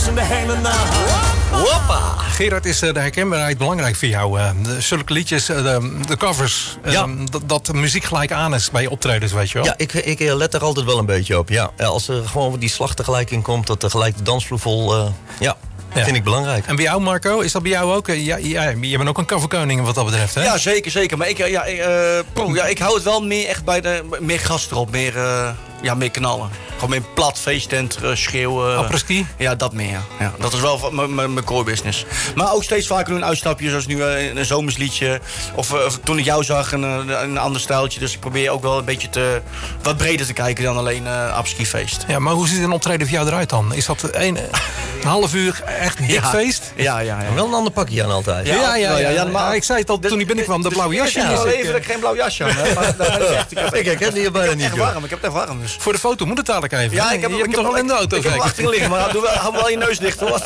dansen de hele nacht. Hoppa! Gerard, is de herkenbaarheid belangrijk voor jou? Zulke liedjes, de covers, dat muziek gelijk aan is bij je optredens, weet je wel? Ja, ik let er altijd wel een beetje op. Ja. Als er gewoon die slag tegelijk in komt, dat tegelijk de dansvloer vol... vind ik belangrijk. En bij jou, Marco, is dat bij jou ook? Je bent ook een coverkoning wat dat betreft, hè? Ja, zeker. Maar ik hou het wel meer echt bij meer gas erop, meer knallen. Gewoon meer plat, feesttent, schreeuwen. Apres-ski? Ja, dat meer. Ja. Dat is wel mijn core business. Maar ook steeds vaker een uitstapje, zoals nu een zomersliedje. Of toen ik jou zag, een ander stijltje. Dus ik probeer ook wel een beetje wat breder te kijken dan alleen apres-ski feest. Ja, maar hoe ziet een optreden voor jou eruit dan? Is dat een half uur echt een dik feest? Ja. Wel een ander pakje aan altijd. Maar ik zei het al toen ik binnenkwam, dat blauwe jasje. Ja, even dat ik geen blauw jasje aan heb. Ik herken die bijna niet. Ik heb het echt warm. Dus. Voor de foto moet het dadelijk even. Ja, ik heb hem toch wel in de auto. Ik heb hem achterin liggen, maar hou wel je neus dicht, hoor.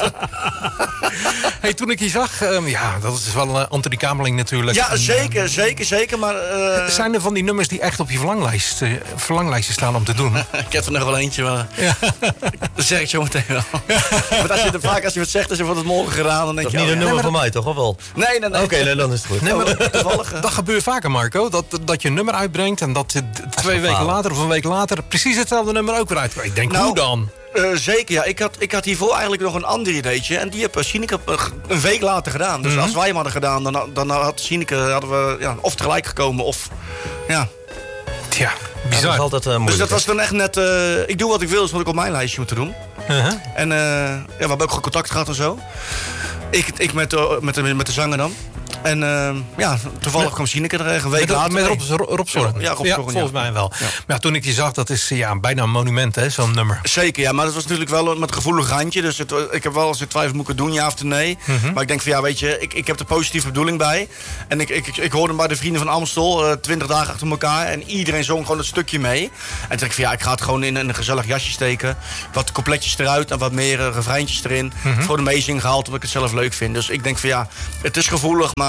Hey, toen ik je zag, dat is wel een Anthony Kamerling natuurlijk. Ja, zeker, maar... Zijn er van die nummers die echt op je verlanglijstje staan om te doen? Ik heb er nog wel eentje, maar... Ja. Dat zeg ik zo meteen wel. Want als je het zegt, dan wordt het morgen gedaan. Dan denk dat is niet een nummer van mij, toch? Of wel? Nee. Oké, dan is het goed. Nee, maar dat gebeurt vaker, Marco. Dat je een nummer uitbrengt en dat 2 weken later of een week later precies hetzelfde nummer ook weer uitbrengt. Ik denk, hoe dan? Zeker, ja. Ik had hiervoor eigenlijk nog een ander ideetje. En die heb Sineke een week later gedaan. Dus als wij hem hadden gedaan, dan had Sineke, hadden we of tegelijk gekomen of... Ja. Tja, bizar. Dat is altijd moeilijk. Dus dat was dan echt net... ik doe wat ik wil, is wat ik op mijn lijstje moet doen. En we hebben ook gewoon contact gehad en zo. Ik met de zanger dan. En toevallig kwam Sineke er een week later. Met Rob Zorn. Ja, volgens mij wel. Ja. Maar toen ik je zag, dat is bijna een monument, hè, zo'n nummer. Zeker, ja. Maar dat was natuurlijk wel met een gevoelig randje. Dus ik heb wel eens getwijfeld, moet ik het doen, ja of nee? Maar ik denk van, weet je, ik heb de positieve bedoeling bij. En ik hoorde hem bij de Vrienden van Amstel, 20 dagen achter elkaar. En iedereen zong gewoon het stukje mee. En toen dacht ik van, ik ga het gewoon in een gezellig jasje steken. Wat coupletjes eruit en wat meer refreintjes erin. Voor de meezing gehaald, omdat ik het zelf leuk vind. Dus ik denk van, het is gevoelig, maar...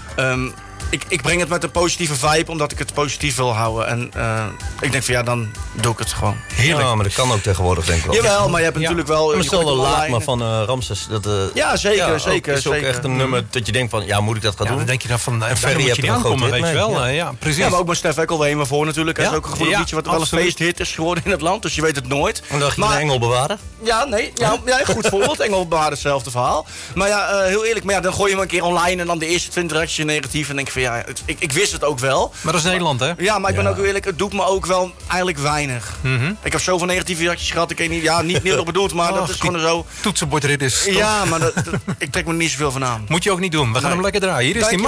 Ik breng het met een positieve vibe, omdat ik het positief wil houden. En ik denk van dan doe ik het gewoon. Heerlijk. Ja, maar dat kan ook tegenwoordig, denk ik wel. Jawel, maar je hebt natuurlijk wel... Maar stel wel Laat maar van Ramses. Ja, zeker. Is ook echt een nummer dat je denkt van, moet ik dat gaan doen? Dan denk je dan van, Ferry moet je niet aankomen, weet je wel. Ja, precies. Ja, maar ook met Stef Eckelweem voor natuurlijk. Dat is ook een gevoelig liedje wat wel een feesthit is geworden in het land. Dus je weet het nooit. En dacht je de Engel bewaren? Ja, nee. Ja, goed voorbeeld. Engel bewaren hetzelfde verhaal. Maar heel eerlijk, maar dan gooi je hem een keer online en dan de eerste 20 reacties negatief. En denk ik van ik wist het ook wel. Maar dat is Nederland, hè? Ja, maar ik ben ook eerlijk, het doet me ook wel eigenlijk weinig. Ik heb zoveel negatieve reacties gehad. Ik weet niet, niet heel erg bedoeld, maar dat is gewoon zo. Toetsenbordridders. Ja, maar ik trek me er niet zoveel van aan. Moet je ook niet doen. We gaan hem lekker draaien. Hier is die